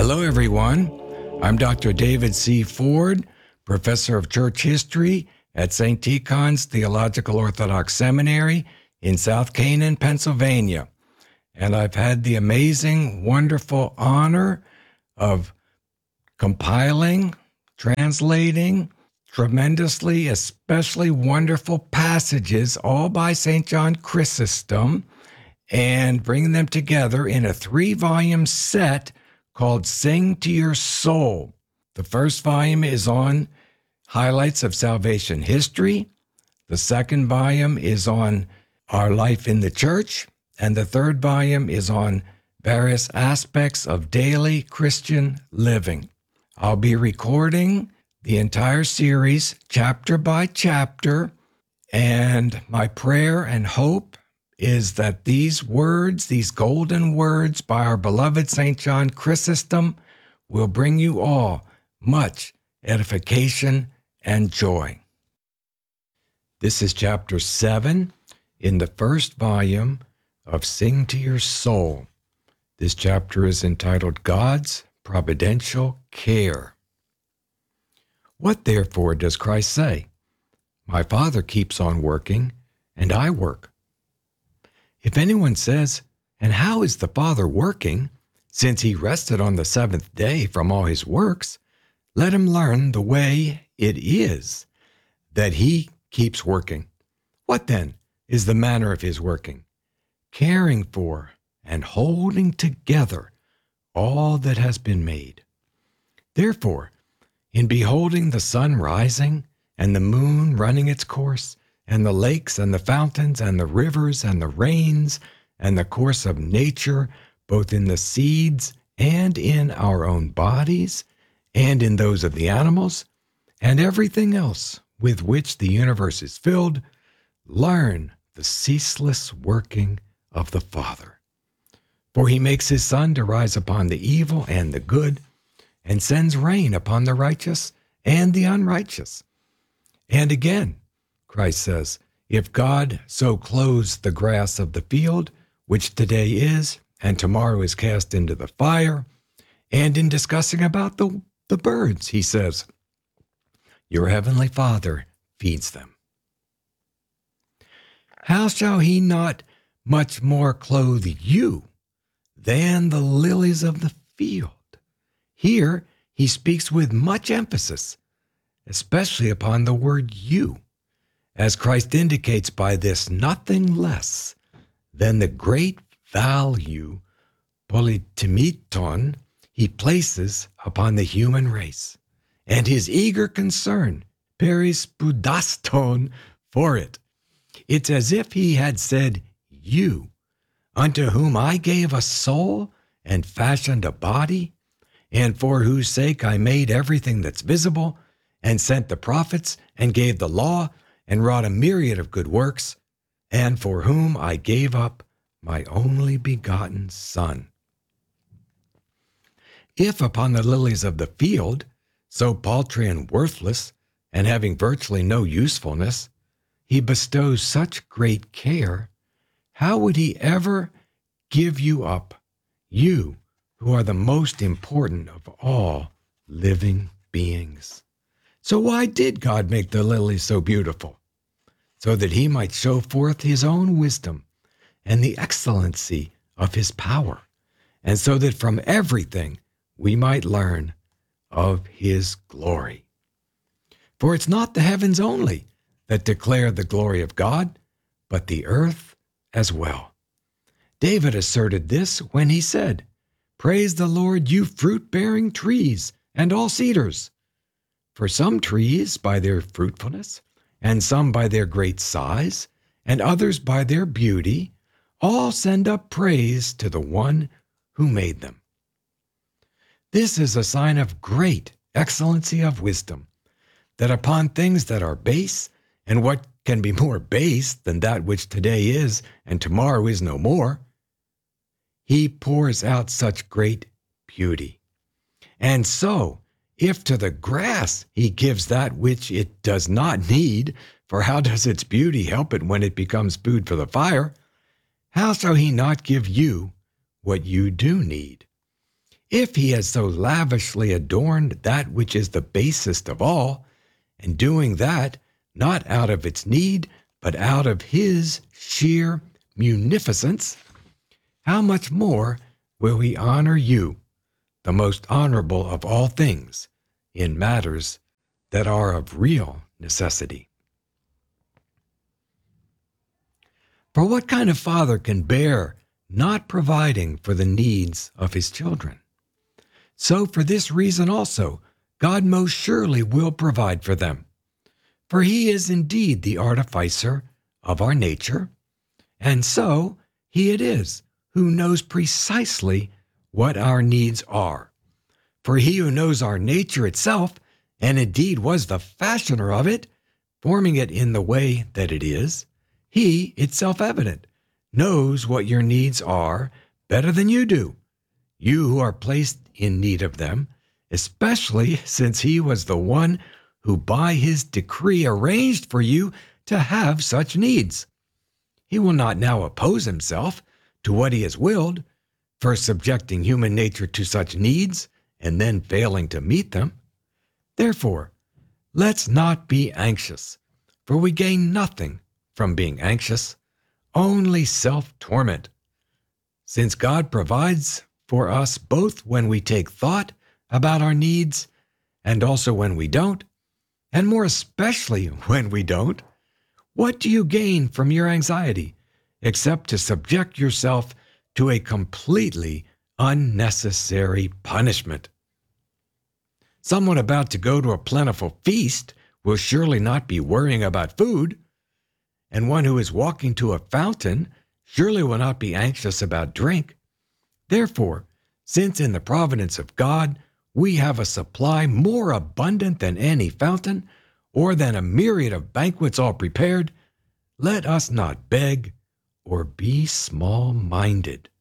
Hello, everyone. I'm Dr. David C. Ford, professor of church history at St. Tikhon's Theological Orthodox Seminary in South Canaan, Pennsylvania. And I've had the amazing, wonderful honor of compiling, translating tremendously, especially wonderful passages, all by St. John Chrysostom, and bringing them together in a 3-volume set called Sing to Your Soul. The first volume is on highlights of salvation history. The second volume is on our life in the church. And the third volume is on various aspects of daily Christian living. I'll be recording the entire series chapter by chapter. And my prayer and hope is that these words, these golden words by our beloved St. John Chrysostom, will bring you all much edification and joy. This is chapter 7 in the first volume of Sing to Your Soul. This chapter is entitled God's Providential Care. What therefore does Christ say? My Father keeps on working, and I work. If anyone says, and how is the Father working, since he rested on the seventh day from all his works, let him learn the way it is that he keeps working. What then is the manner of his working? Caring for and holding together all that has been made. Therefore, in beholding the sun rising and the moon running its course, and the lakes and the fountains and the rivers and the rains and the course of nature, both in the seeds and in our own bodies and in those of the animals, and everything else with which the universe is filled, learn the ceaseless working of the Father. For he makes his sun to rise upon the evil and the good, and sends rain upon the righteous and the unrighteous. And again, Christ says, if God so clothes the grass of the field, which today is and tomorrow is cast into the fire, and in discussing about the birds, he says, your heavenly Father feeds them. How shall he not much more clothe you than the lilies of the field? Here he speaks with much emphasis, especially upon the word you, as Christ indicates by this nothing less than the great value, polytimiton, he places upon the human race, and his eager concern, perispudaston, for it. It's as if he had said, you, unto whom I gave a soul and fashioned a body, and for whose sake I made everything that's visible, and sent the prophets, and gave the law, and wrought a myriad of good works, and for whom I gave up my only begotten Son. If upon the lilies of the field, so paltry and worthless, and having virtually no usefulness, he bestows such great care, how would he ever give you up, you who are the most important of all living beings? So why did God make the lilies so beautiful? So that he might show forth his own wisdom and the excellency of his power, and so that from everything we might learn of his glory. For it's not the heavens only that declare the glory of God, but the earth as well. David asserted this when he said, praise the Lord, you fruit-bearing trees, and all cedars. For some trees, by their fruitfulness, and some by their great size, and others by their beauty, all send up praise to the one who made them. This is a sign of great excellency of wisdom, that upon things that are base, and what can be more base than that which today is and tomorrow is no more, he pours out such great beauty. And so, if to the grass he gives that which it does not need, for how does its beauty help it when it becomes food for the fire? How shall he not give you what you do need? If he has so lavishly adorned that which is the basest of all, and doing that not out of its need, but out of his sheer munificence, how much more will he honor you, the most honorable of all things, in matters that are of real necessity? For what kind of father can bear not providing for the needs of his children? So for this reason also, God most surely will provide for them. For he is indeed the artificer of our nature, and so he it is who knows precisely what our needs are. For he who knows our nature itself, and indeed was the fashioner of it, forming it in the way that it is, he, it's self-evident, knows what your needs are better than you do, you who are placed in need of them, especially since he was the one who by his decree arranged for you to have such needs. He will not now oppose himself to what he has willed, first subjecting human nature to such needs and then failing to meet them. Therefore, let's not be anxious, for we gain nothing from being anxious, only self-torment, since God provides for us both when we take thought about our needs and also when we don't, and more especially when we don't. What do you gain from your anxiety except to subject yourself to a completely unnecessary punishment? Someone about to go to a plentiful feast will surely not be worrying about food, and one who is walking to a fountain surely will not be anxious about drink. Therefore, since in the providence of God we have a supply more abundant than any fountain, or than a myriad of banquets all prepared, let us not beg or be small-minded.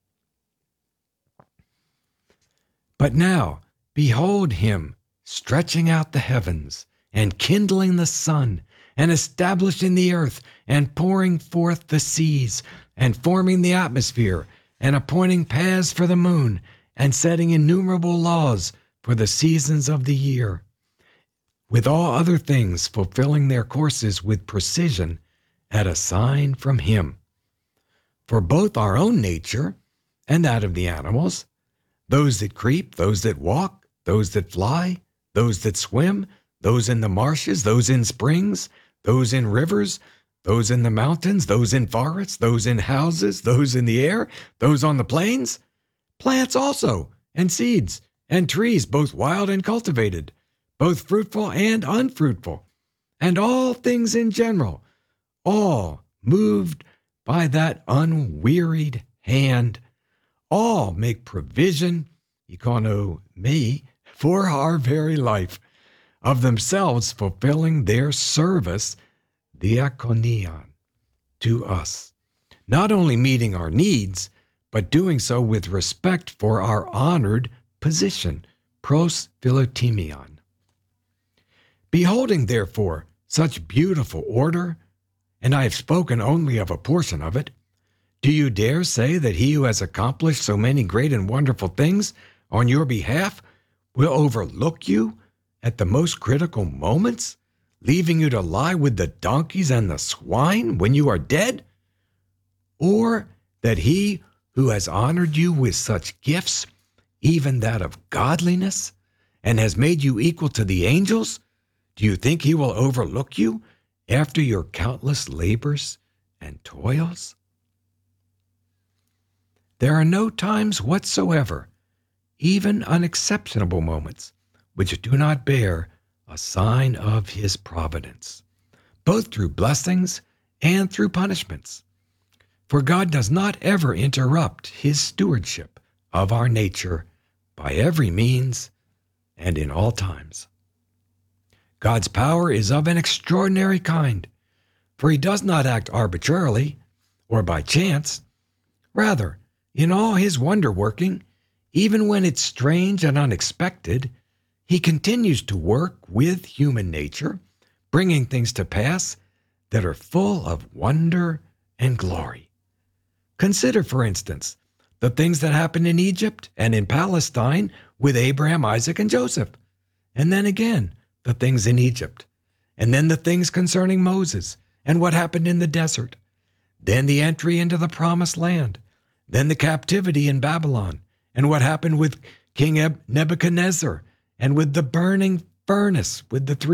But now, behold him stretching out the heavens, and kindling the sun, and establishing the earth, and pouring forth the seas, and forming the atmosphere, and appointing paths for the moon, and setting innumerable laws for the seasons of the year, with all other things fulfilling their courses with precision at a sign from him. For both our own nature and that of the animals, those that creep, those that walk, those that fly, those that swim, those in the marshes, those in springs, those in rivers, those in the mountains, those in forests, those in houses, those in the air, those on the plains, plants also, and seeds, and trees, both wild and cultivated, both fruitful and unfruitful, and all things in general, all moved by that unwearied hand, all make provision, economy, for our very life, of themselves fulfilling their service, diakonion, to us, not only meeting our needs, but doing so with respect for our honored position, pros philotimion. Beholding, therefore, such beautiful order, and I have spoken only of a portion of it, do you dare say that he who has accomplished so many great and wonderful things on your behalf will overlook you at the most critical moments, leaving you to lie with the donkeys and the swine when you are dead? Or that he who has honored you with such gifts, even that of godliness, and has made you equal to the angels, do you think he will overlook you after your countless labors and toils? There are no times whatsoever, even unexceptionable moments, which do not bear a sign of his providence, both through blessings and through punishments. For God does not ever interrupt his stewardship of our nature by every means and in all times. God's power is of an extraordinary kind, for he does not act arbitrarily or by chance. Rather, in all his wonder-working, even when it's strange and unexpected, he continues to work with human nature, bringing things to pass that are full of wonder and glory. Consider, for instance, the things that happened in Egypt and in Palestine with Abraham, Isaac, and Joseph. And then again, the things in Egypt. And then the things concerning Moses and what happened in the desert. Then the entry into the promised land. Then the captivity in Babylon and what happened with King Nebuchadnezzar and with the burning furnace with the three